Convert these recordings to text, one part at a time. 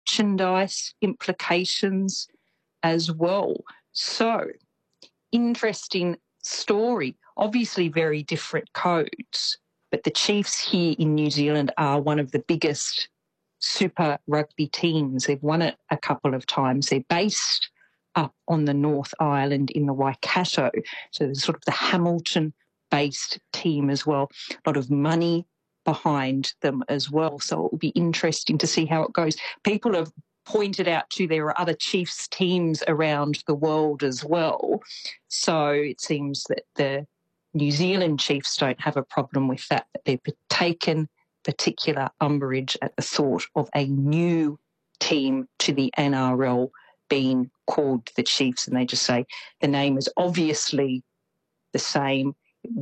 merchandise implications as well. So, interesting story. Obviously very different codes, but the Chiefs here in New Zealand are one of the biggest Super Rugby teams. They've won it a couple of times. They're based up on the North Island in the Waikato. So there's sort of the Hamilton-based team as well. A lot of money behind them as well. So it will be interesting to see how it goes. People have pointed out too there are other Chiefs teams around the world as well. So it seems that the New Zealand Chiefs don't have a problem with that, but they've taken particular umbrage at the thought of a new team to the NRL being called the Chiefs, and they just say the name is obviously the same.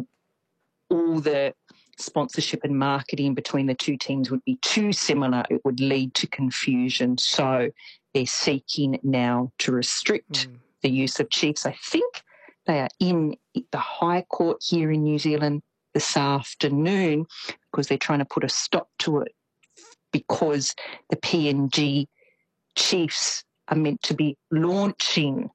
All the sponsorship and marketing between the two teams would be too similar. It would lead to confusion. So they're seeking now to restrict the use of Chiefs. I think they are in the High Court here in New Zealand this afternoon because they're trying to put a stop to it because the PNG Chiefs are meant to be launching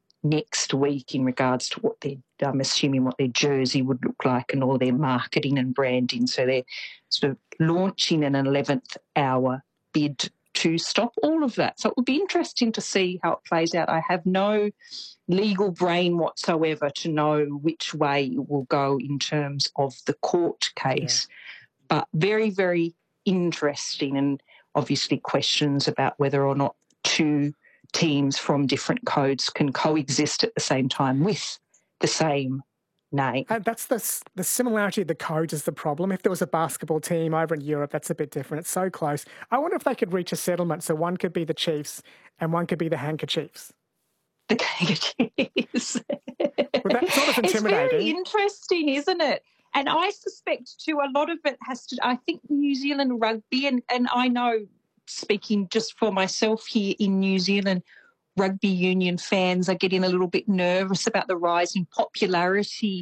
next week in regards to what I'm assuming what their jersey would look like and all their marketing and branding. So they're sort of launching an 11th hour bid to stop all of that. So it would be interesting to see how it plays out. I have no legal brain whatsoever to know which way it will go in terms of the court case, but very, very interesting, and obviously questions about whether or not two teams from different codes can coexist at the same time with the same name. That's the similarity of the codes is the problem. If there was a basketball team over in Europe, that's a bit different. It's so close. I wonder if they could reach a settlement so one could be the Chiefs and one could be the Handkerchiefs. The Handkerchiefs. Well, that's not as intimidating. It's very interesting, isn't it? And I suspect too a lot of it has to, I think New Zealand rugby, and I know, speaking just for myself here in New Zealand, rugby union fans are getting a little bit nervous about the rising popularity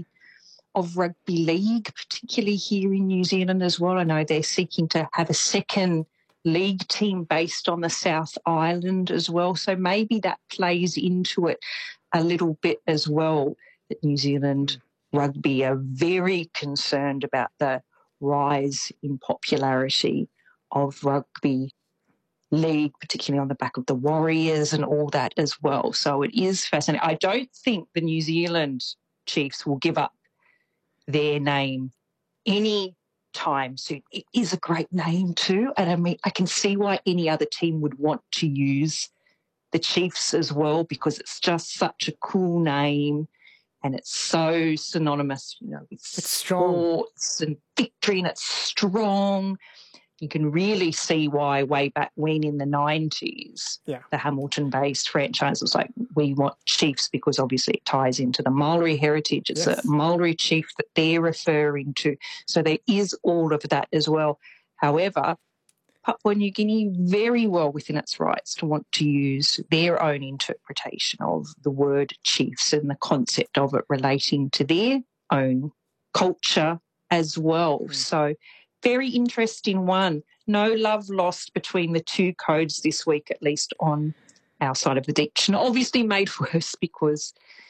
of rugby league, particularly here in New Zealand as well. I know they're seeking to have a second league team based on the South Island as well. So maybe that plays into it a little bit as well, that New Zealand rugby are very concerned about the rise in popularity of rugby league, particularly on the back of the Warriors and all that as well. So it is fascinating. I don't think the New Zealand Chiefs will give up their name any time soon. It is a great name too, and I mean I can see why any other team would want to use the Chiefs as well, because it's just such a cool name and it's so synonymous, you know, with sports and victory, and it's strong. You can really see why way back when in the 90s, the Hamilton-based franchise was like, we want Chiefs because obviously it ties into the Maori heritage. It's a Maori chief that they're referring to. So there is all of that as well. However, Papua New Guinea very well within its rights to want to use their own interpretation of the word Chiefs and the concept of it relating to their own culture as well. So very interesting one. No love lost between the two codes this week, at least on our side of the ditch. And obviously made worse because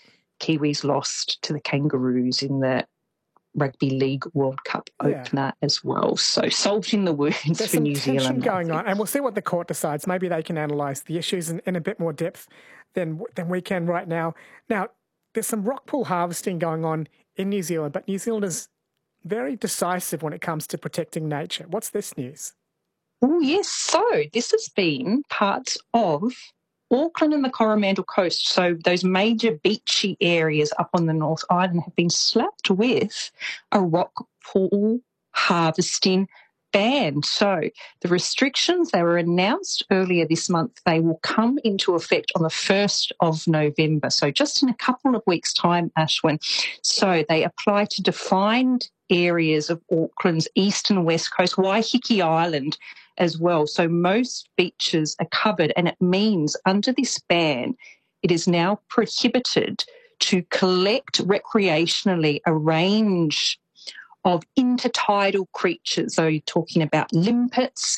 Kiwis lost to the Kangaroos in the Rugby League World Cup opener as well. So salt in the wounds for New Zealand. There's some tension going on, and we'll see what the court decides. Maybe they can analyse the issues in a bit more depth than we can right now. Now, there's some rock pool harvesting going on in New Zealand, but New Zealand is very decisive when it comes to protecting nature. What's this news? Oh, yes. So this has been parts of Auckland and the Coromandel Coast. So those major beachy areas up on the North Island have been slapped with a rock pool harvesting ban. So the restrictions, they were announced earlier this month. They will come into effect on the 1st of November. So just in a couple of weeks' time, Ashwin. So they apply to defined areas of Auckland's east and west coast, Waiheke Island as well. So most beaches are covered, and it means under this ban, it is now prohibited to collect recreationally a range of intertidal creatures. So you're talking about limpets,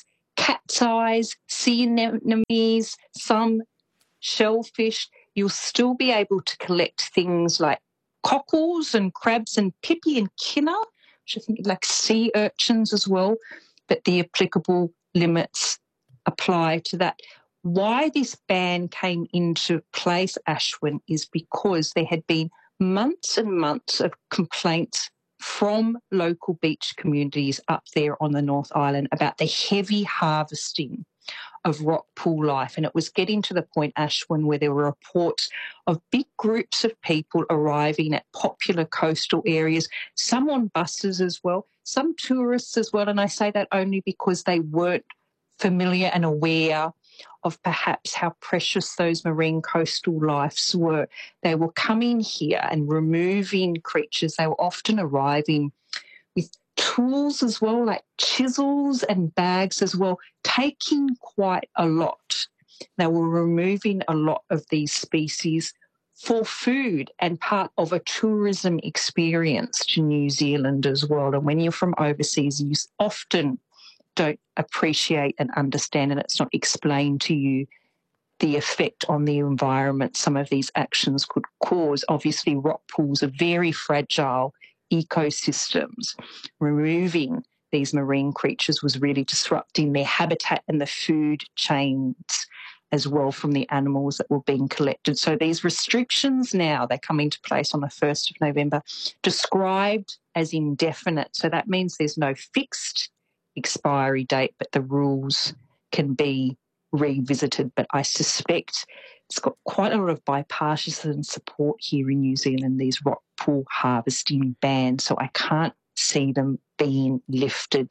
cat's eyes, sea anemones, some shellfish. You'll still be able to collect things like cockles and crabs and pipi and kinna, which I think like sea urchins as well, but the applicable limits apply to that. Why this ban came into place, Ashwin, is because there had been months and months of complaints from local beach communities up there on the North Island about the heavy harvesting of rock pool life. And it was getting to the point, Ashwin, where there were reports of big groups of people arriving at popular coastal areas, some on buses as well, some tourists as well. And I say that only because they weren't familiar and aware of perhaps how precious those marine coastal lives were. They were coming here and removing creatures. They were often arriving with tools as well, like chisels and bags as well, taking quite a lot. They were removing a lot of these species for food and part of a tourism experience to New Zealand as well. And when you're from overseas, you often don't appreciate and understand, and it's not explained to you the effect on the environment some of these actions could cause. Obviously, rock pools are very fragile ecosystems. Removing these marine creatures was really disrupting their habitat and the food chains as well from the animals that were being collected. So these restrictions now, they come into place on the 1st of November, described as indefinite. So that means there's no fixed expiry date, but the rules can be revisited. But I suspect it's got quite a lot of bipartisan support here in New Zealand, these rock pool harvesting bans. So I can't see them being lifted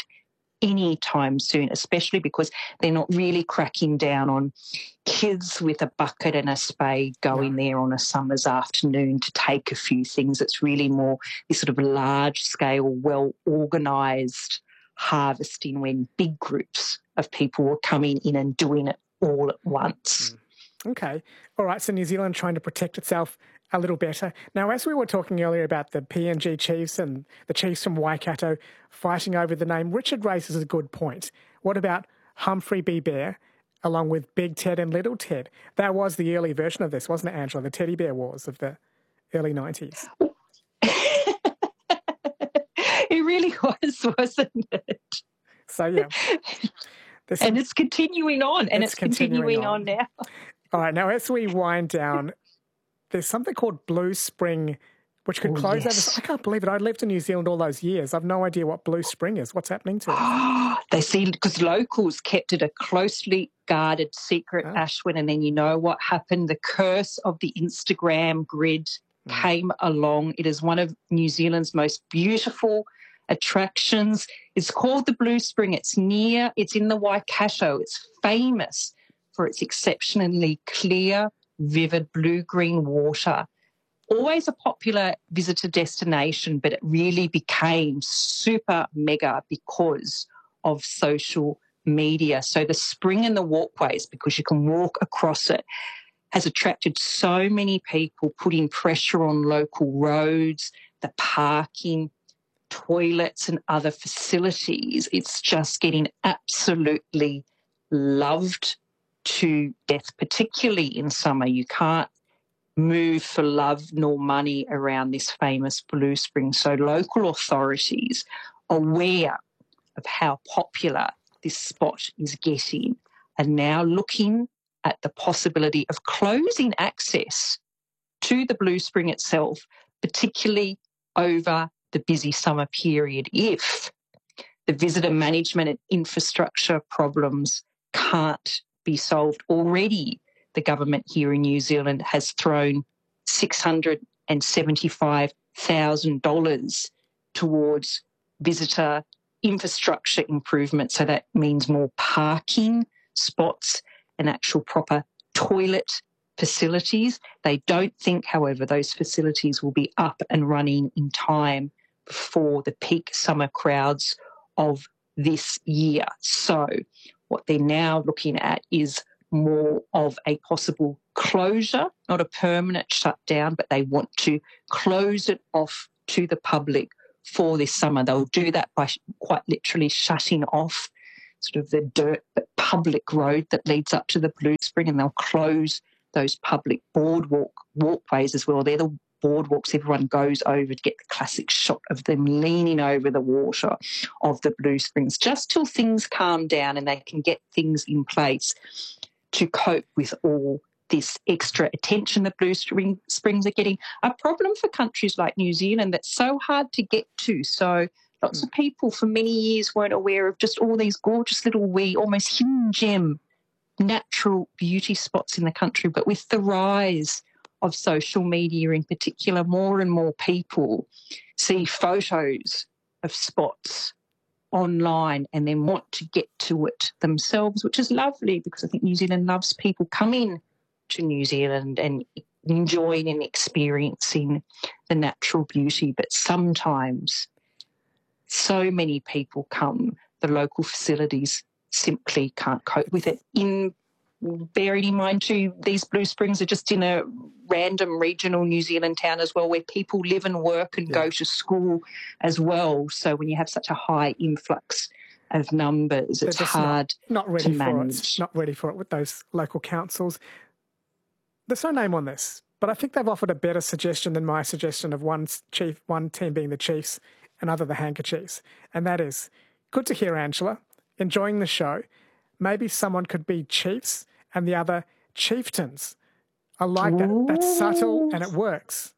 anytime soon, especially because they're not really cracking down on kids with a bucket and a spade going there on a summer's afternoon to take a few things. It's really more this sort of large-scale, well-organised harvesting when big groups of people were coming in and doing it all at once. Okay. All right. So New Zealand trying to protect itself a little better. Now, as we were talking earlier about the PNG chiefs and the chiefs from Waikato fighting over the name, Richard raises a good point. What about Humphrey B. Bear along with Big Ted and Little Ted? That was the early version of this, wasn't it, Angela? The teddy bear wars of the early 90s. It really was, wasn't it? So, yeah. And it's continuing on, and it's continuing on now. All right, now as we wind down, there's something called Blue Spring, which could close over. I can't believe it. I lived in New Zealand all those years. I've no idea what Blue Spring is. What's happening to it? They see, because locals kept it a closely guarded secret, Ashwin, and then you know what happened? The curse of the Instagram grid came along. It is one of New Zealand's most beautiful attractions. It's called the Blue Spring. It's in the Waikato. It's famous for its exceptionally clear, vivid blue-green water. Always a popular visitor destination, but it really became super mega because of social media. So the spring and the walkways, because you can walk across it, has attracted so many people, putting pressure on local roads, the parking, toilets and other facilities. It's just getting absolutely loved to death, particularly in summer. You can't move for love nor money around this famous Blue Spring. So local authorities, aware of how popular this spot is getting, are now looking at the possibility of closing access to the Blue Spring itself, particularly over the busy summer period, if the visitor management and infrastructure problems can't be solved. Already, the government here in New Zealand has thrown $675,000 towards visitor infrastructure improvement. So that means more parking spots and actual proper toilet facilities. They don't think, however, those facilities will be up and running in time before the peak summer crowds of this year. So what they're now looking at is more of a possible closure, not a permanent shutdown, but they want to close it off to the public for this summer. They'll do that by quite literally shutting off sort of the dirt but public road that leads up to the Blue Spring, and they'll close those public walkways as well. They're the boardwalks everyone goes over to get the classic shot of them leaning over the water of the Blue Springs, just till things calm down and they can get things in place to cope with all this extra attention the Blue Springs are getting. A problem for countries like New Zealand that's so hard to get to. So lots of people for many years weren't aware of just all these gorgeous little wee, almost hidden gem natural beauty spots in the country. But with the rise of social media in particular, more and more people see photos of spots online and then want to get to it themselves, which is lovely because I think New Zealand loves people coming to New Zealand and enjoying and experiencing the natural beauty. But sometimes so many people come, the local facilities simply can't cope with it. Bearing in mind too, these Blue Springs are just in a random regional New Zealand town as well, where people live and work and go to school as well. So when you have such a high influx of numbers, it's hard not ready to manage. Not ready for it with those local councils. There's no name on this, but I think they've offered a better suggestion than my suggestion of one team being the Chiefs and other the Handkerchiefs. And that is, good to hear, Angela, enjoying the show. Maybe someone could be Chiefs and the other Chieftains. I like that. That's subtle and it works.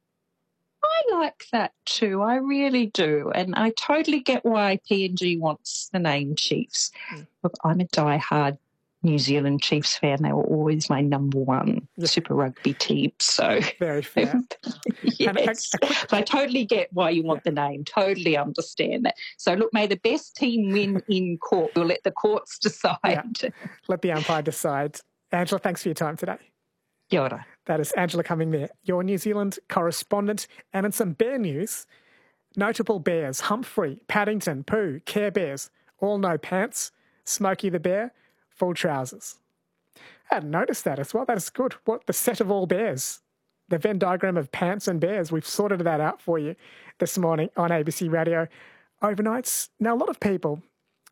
I like that too. I really do. And I totally get why PNG wants the name Chiefs. Look, I'm a diehard New Zealand Chiefs fan. They were always my number one Super Rugby team. So very fair. Yes. I totally get why you want the name. Totally understand that. So look, may the best team win in court. We'll let the courts decide. Yeah. Let the umpire decide. Angela, thanks for your time today. Kia ora. That is Angela Cumming there, your New Zealand correspondent. And in some bear news, notable bears, Humphrey, Paddington, Pooh, Care Bears, all no pants, Smokey the Bear, full trousers. I hadn't noticed that as well. That is good. What, the set of all bears? The Venn diagram of pants and bears. We've sorted that out for you this morning on ABC Radio Overnights. Now, a lot of people,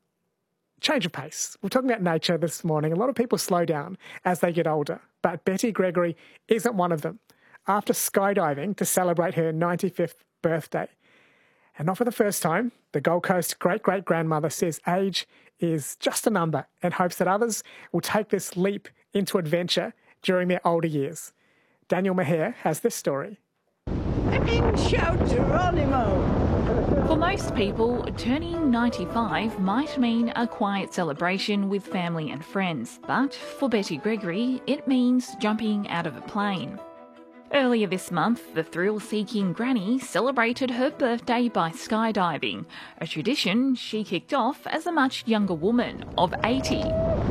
change of pace. We're talking about nature this morning. A lot of people slow down as they get older, but Betty Gregory isn't one of them. After skydiving to celebrate her 95th birthday, and not for the first time, the Gold Coast great-great-grandmother says age is just a number and hopes that others will take this leap into adventure during their older years. Daniel Maher has this story. I'm in shout Geronimo. For most people, turning 95 might mean a quiet celebration with family and friends. But for Betty Gregory, it means jumping out of a plane. Earlier this month, the thrill-seeking granny celebrated her birthday by skydiving, a tradition she kicked off as a much younger woman of 80.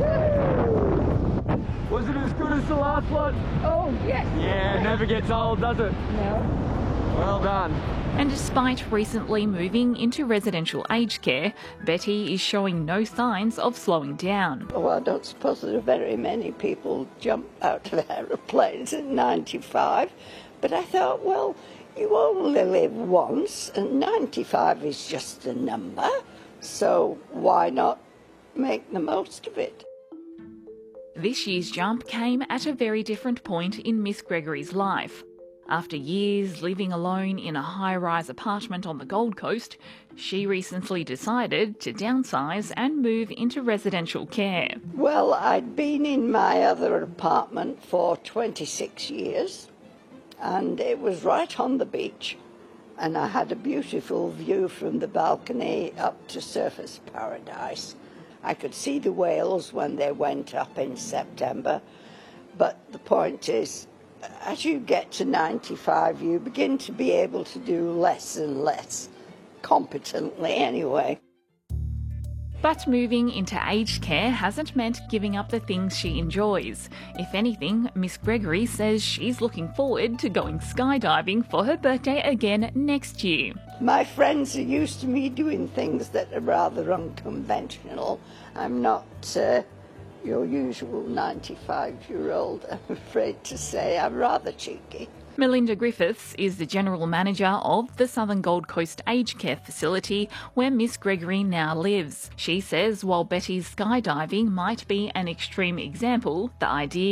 Was it as good as the last one? Oh, yes. Yeah, it never gets old, does it? No. Well done. And despite recently moving into residential aged care, Betty is showing no signs of slowing down. Well, I don't suppose there are very many people jump out of aeroplanes at 95, but I thought, well, you only live once, and 95 is just a number, so why not make the most of it? This year's jump came at a very different point in Miss Gregory's life. After years living alone in a high-rise apartment on the Gold Coast, she recently decided to downsize and move into residential care. Well, I'd been in my other apartment for 26 years, and it was right on the beach, and I had a beautiful view from the balcony up to Surfers Paradise. I could see the whales when they went up in September, but the point is, as you get to 95, you begin to be able to do less and less, competently anyway. But moving into aged care hasn't meant giving up the things she enjoys. If anything, Miss Gregory says she's looking forward to going skydiving for her birthday again next year. My friends are used to me doing things that are rather unconventional. I'm not your usual 95-year-old, I'm afraid to say. I'm rather cheeky. Melinda Griffiths is the General Manager of the Southern Gold Coast Aged Care Facility where Miss Gregory now lives. She says while Betty's skydiving might be an extreme example, the idea